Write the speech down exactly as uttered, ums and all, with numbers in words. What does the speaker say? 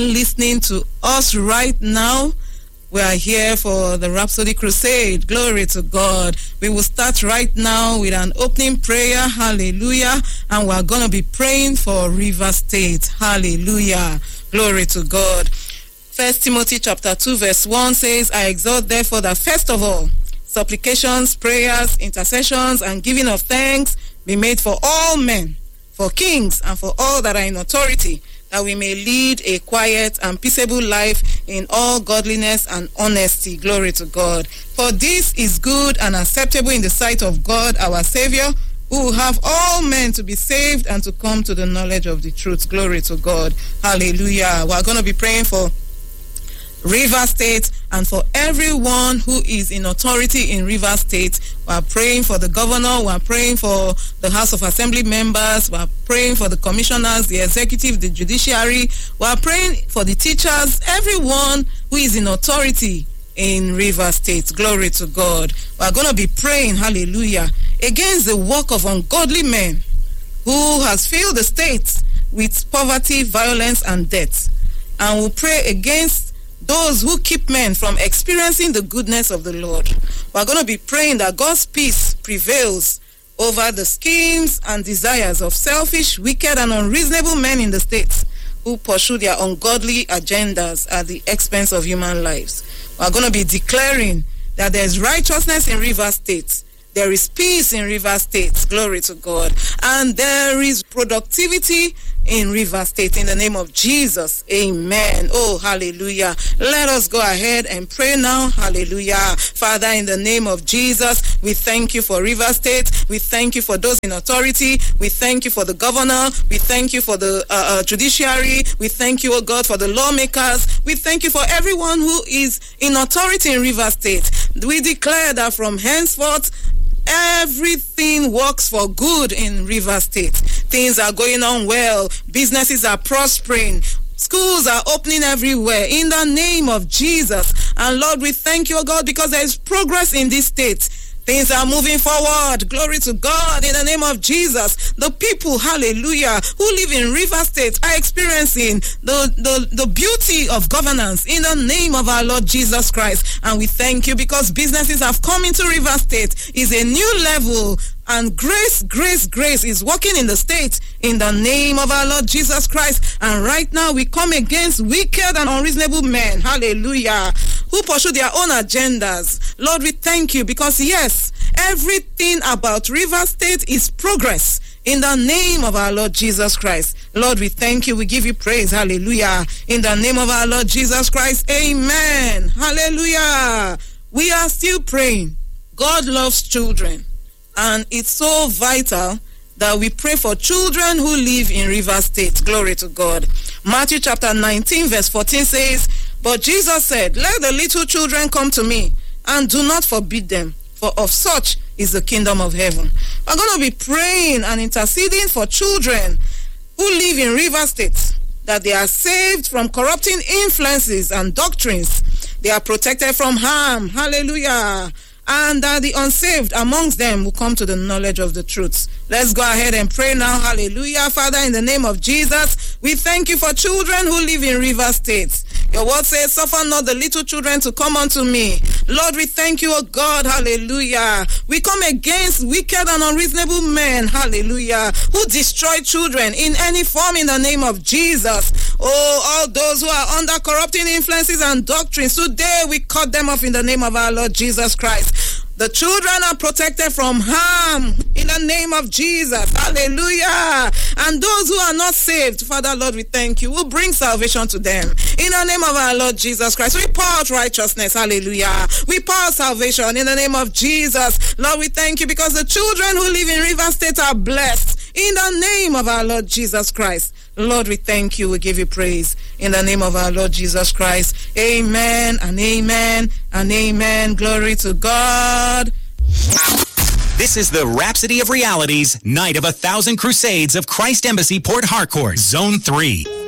listening to us right now. We are here for the Rhapsody Crusade. Glory to God. We will start right now with an opening prayer. Hallelujah. And we are going to be praying for Rivers State. Hallelujah. Glory to God. First Timothy chapter two verse one says, I exhort therefore that first of all, supplications, prayers, intercessions, and giving of thanks be made for all men, for kings, and for all that are in authority, that we may lead a quiet and peaceable life in all godliness and honesty. Glory to God. For this is good and acceptable in the sight of God our Savior, who will have all men to be saved and to come to the knowledge of the truth. Glory to God. Hallelujah. We're going to be praying for Rivers State and for everyone who is in authority in Rivers State. We are praying for the governor, we are praying for the House of Assembly members, we are praying for the commissioners, the executive, the judiciary, we are praying for the teachers, everyone who is in authority in Rivers State. Glory to God. We are going to be praying, hallelujah, against the work of ungodly men who has filled the state with poverty, violence, and death. And we'll pray against those who keep men from experiencing the goodness of the Lord. We're going to be praying that God's peace prevails over the schemes and desires of selfish, wicked, and unreasonable men in the state who pursue their ungodly agendas at the expense of human lives. We're going to be declaring that there's righteousness in Rivers State. There is peace in Rivers State. Glory to God. And there is productivity in Rivers State in the name of Jesus. Amen. Oh, hallelujah. Let us go ahead and pray now. Hallelujah. Father, in the name of Jesus, we thank you for Rivers State. We thank you for those in authority. We thank you for the governor. We thank you for the uh, uh, judiciary. We thank you, oh God, for the lawmakers. We thank you for everyone who is in authority in Rivers State. We declare that from henceforth, everything works for good in Rivers State. Things are going on well. Businesses are prospering. Schools are opening everywhere in the name of Jesus. And Lord, we thank you, God, because there is progress in this state. Things are moving forward. Glory to God in the name of Jesus. The people, hallelujah, who live in Rivers State are experiencing the, the, the beauty of governance in the name of our Lord Jesus Christ. And we thank you because businesses have come into Rivers State. Is a new level. And grace, grace, grace is working in the state in the name of our Lord Jesus Christ. And right now we come against wicked and unreasonable men, hallelujah, who pursue their own agendas. Lord, we thank you because, yes, everything about Rivers State is progress in the name of our Lord Jesus Christ. Lord, we thank you. We give you praise, hallelujah, in the name of our Lord Jesus Christ. Amen. Hallelujah. We are still praying. God loves children. And it's so vital that we pray for children who live in Rivers State. Glory to God. Matthew chapter nineteen verse fourteen says, but Jesus said, let the little children come to me, and do not forbid them, for of such is the kingdom of heaven. We're going to be praying and interceding for children who live in Rivers State, that they are saved from corrupting influences and doctrines. They are protected from harm. Hallelujah. And that the unsaved amongst them will come to the knowledge of the truth. Let's go ahead and pray now. Hallelujah. Father, in the name of Jesus, we thank you for children who live in Rivers State. Your word says, suffer not the little children to come unto me. Lord, we thank you, oh God. Hallelujah. We come against wicked and unreasonable men. Hallelujah. Who destroy children in any form in the name of Jesus. Oh, all those who are under corrupting influences and doctrines, today we cut them off in the name of our Lord Jesus Christ. The children are protected from harm in the name of Jesus. Hallelujah. And those who are not saved, Father, Lord, we thank you. We'll bring salvation to them. In the name of our Lord Jesus Christ, we pour out righteousness. Hallelujah. We pour out salvation in the name of Jesus. Lord, we thank you because the children who live in Rivers State are blessed. In the name of our Lord Jesus Christ. Lord, we thank you. We give you praise. In the name of our Lord Jesus Christ. Amen and amen and amen. Glory to God. This is the Rhapsody of Reality's Night of a Thousand Crusades of Christ Embassy Port Harcourt, Zone three.